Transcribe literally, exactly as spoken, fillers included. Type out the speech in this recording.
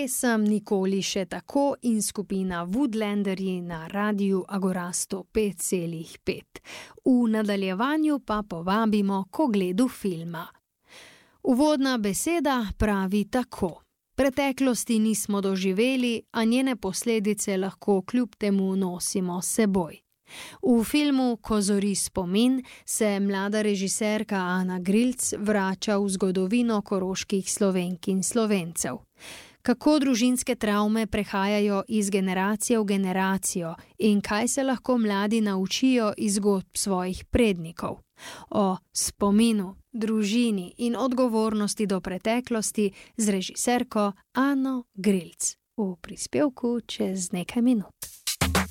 Sem nikoli še tako in skupina Woodlanderji na Radiu Agora sto pet celih pet. V nadaljevanju pa povabimo k ogledu filma. Uvodna beseda pravi tako. Preteklosti nismo doživeli, a njene posledice lahko kljub temu nosimo s seboj. V filmu Ko zori spomin se mlada režiserka Ana Grilc vrača v zgodovino koroških Slovenk in Slovencev. Kako družinske travme prehajajo iz generacije v generacijo in kaj se lahko mladi naučijo iz zgodb svojih prednikov. O spominu, družini in odgovornosti do preteklosti z režiserko Ano Grilc v prispevku čez nekaj minut.